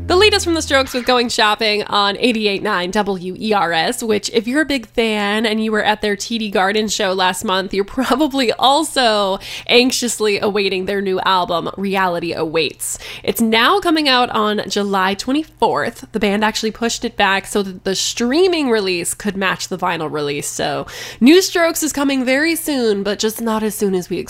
The latest from The Strokes with Going Shopping on 88.9 WERS, which if you're a big fan and you were at their TD Garden show last month, you're probably also anxiously awaiting their new album, Reality Awaits. It's now coming out on July 24th. The band actually pushed it back so that the streaming release could match the vinyl release. So New Strokes is coming very soon, but just not as soon as we expect.